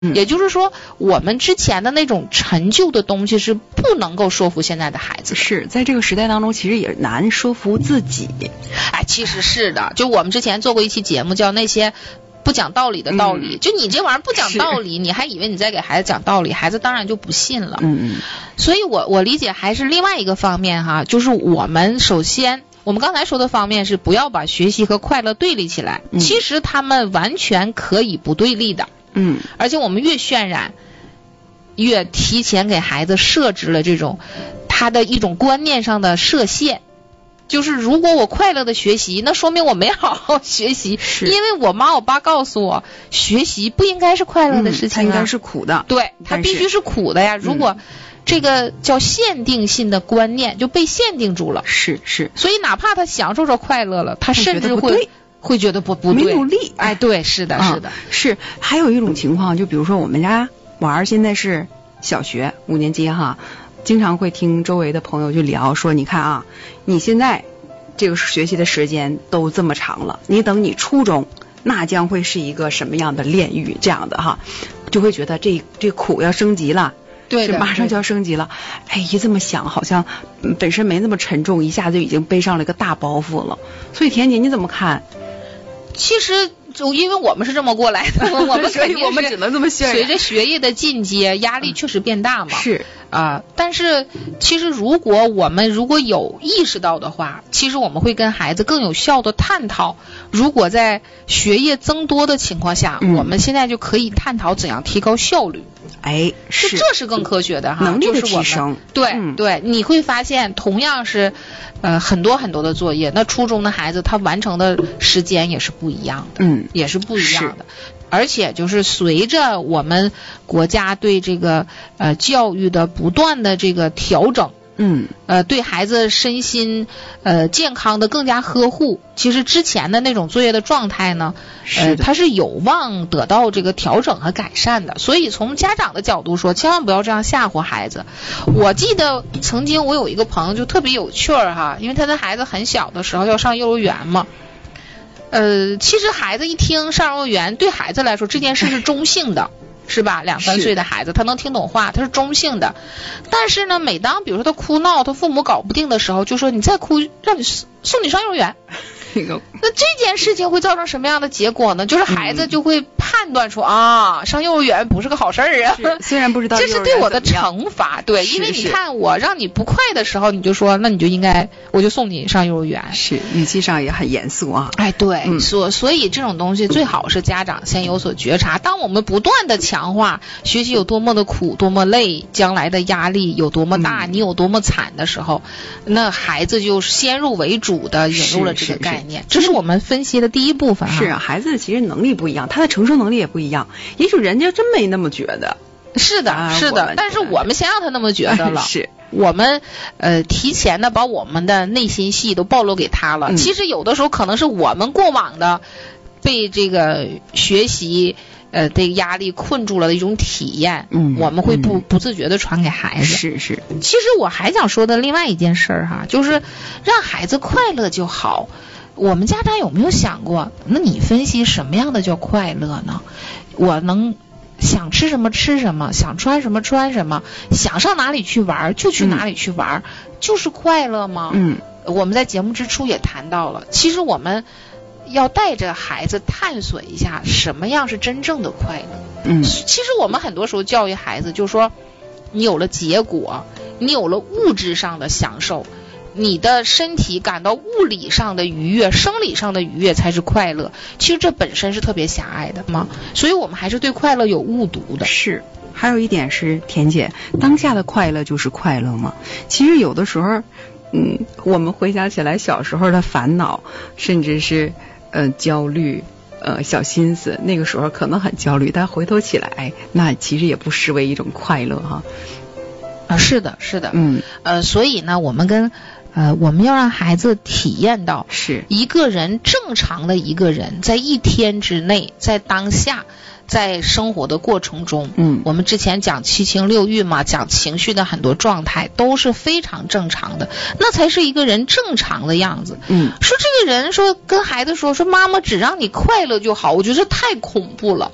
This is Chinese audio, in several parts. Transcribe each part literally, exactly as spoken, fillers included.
嗯、也就是说我们之前的那种陈旧的东西是不能够说服现在的孩子的。 是在这个时代当中其实也难说服自己。 哎，其实是的，就我们之前做过一期节目叫那些不讲道理的道理、嗯、就你这玩意儿不讲道理，你还以为你在给孩子讲道理，孩子当然就不信了。 嗯嗯。 所以我我理解还是另外一个方面哈，就是我们首先我们刚才说的方面是不要把学习和快乐对立起来、嗯、其实他们完全可以不对立的。 嗯， 而且我们越渲染越提前给孩子设置了这种他的一种观念上的设限，就是如果我快乐的学习，那说明我没好好学习，因为我妈我爸告诉我学习不应该是快乐的事情、啊嗯、 它应该是苦的。 对，它必须是苦的呀。如果这个叫限定性的观念就被限定住了， 是是， 所以哪怕他享受着快乐了，他甚至会会觉得不不对， 没努力。 哎，对，是的，是的、嗯， 是。还有一种情况，就比如说我们家娃儿现在是小学五年级哈，经常会听周围的朋友就聊说，你看啊，你现在这个学习的时间都这么长了，你等你初中，那将会是一个什么样的炼狱？这样的哈，就会觉得这这苦要升级了。 对， 这马上就要升级了。哎，一这么想，好像本身没那么沉重，一下就已经背上了一个大包袱了。所以田姐你怎么看？ 其实就因为我们是这么过来的，我们所以我们只能这么渲染。 随着学业的进阶，压力确实变大嘛。 是啊、呃，但是其实如果我们如果有意识到的话，其实我们会跟孩子更有效的探讨，如果在学业增多的情况下、嗯、我们现在就可以探讨怎样提高效率。 哎， 是，这是更科学的哈， 能力的提升。 对、 嗯、 对，你会发现同样是呃很多很多的作业，那初中的孩子他完成的时间也是不一样的， 嗯， 也是不一样的。而且就是随着我们国家对这个呃教育的不断的这个调整， 嗯， 呃，对孩子身心呃健康的更加呵护，其实之前的那种作业的状态呢，呃，它是有望得到这个调整和改善的。所以从家长的角度说，千万不要这样吓唬孩子。我记得曾经我有一个朋友就特别有趣儿哈，因为他的孩子很小的时候要上幼儿园嘛。呃，其实孩子一听上幼儿园，对孩子来说这件事是中性的。是吧？两三岁的孩子他能听懂话，他是中性的。但是呢，每当比如说他哭闹，他父母搞不定的时候，就说你再哭让你送你上幼儿园。那这件事情会造成什么样的结果呢？就是孩子就会判断出、嗯、啊，上幼儿园不是个好事儿啊。 虽然不知道这是对我的惩罚，对，因为你看我让你不快的时候，你就说那你就应该我就送你上幼儿园。 是，语气上也很严肃啊。 哎，对，嗯、所所以这种东西最好是家长先有所觉察。当我们不断的强化学习有多么的苦、多么累，将来的压力有多么大，嗯、你有多么惨的时候，那孩子就先入为主的引入了这个概念。这是我们分析的第一部分、啊。 是啊，孩子其实能力不一样，他的承受能力也不一样，也许人家真没那么觉得。 是的，啊、是的，但是我们先让他那么觉得了。 是， 我们呃提前的把我们的内心戏都暴露给他了、嗯。其实有的时候可能是我们过往的被这个学习呃这个压力困住了的一种体验， 嗯， 我们会不、嗯、不自觉的传给孩子。 是是。 其实我还想说的另外一件事儿哈，就是让孩子快乐就好。我们家长有没有想过，那你分析什么样的叫快乐呢？我能想吃什么吃什么，想穿什么穿什么，想上哪里去玩就去哪里去玩、嗯、就是快乐吗？ 嗯， 我们在节目之初也谈到了，其实我们要带着孩子探索一下什么样是真正的快乐。 嗯， 其实我们很多时候教育孩子就是说，你有了结果，你有了物质上的享受，你的身体感到物理上的愉悦，生理上的愉悦才是快乐。其实这本身是特别狭隘的嘛，所以我们还是对快乐有误读的。 是，还有一点是田姐，当下的快乐就是快乐吗？其实有的时候嗯，我们回想起来小时候的烦恼，甚至是呃焦虑呃小心思，那个时候可能很焦虑，但回头起来那其实也不失为一种快乐哈。 啊，是的是的， 嗯呃所以呢我们跟呃，我们要让孩子体验到， 是一个人正常的一个人，在一天之内，在当下，在生活的过程中， 嗯， 我们之前讲七情六欲嘛，讲情绪的很多状态都是非常正常的，那才是一个人正常的样子。 嗯， 说这个人说跟孩子说说妈妈只让你快乐就好，我觉得太恐怖了。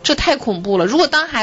这太恐怖了。如果当孩